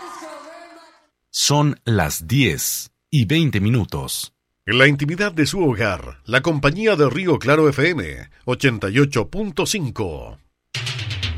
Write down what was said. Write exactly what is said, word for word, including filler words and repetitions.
Son las diez y veinte minutos. En la intimidad de su hogar, la compañía de Río Claro F M ochenta y ocho punto cinco.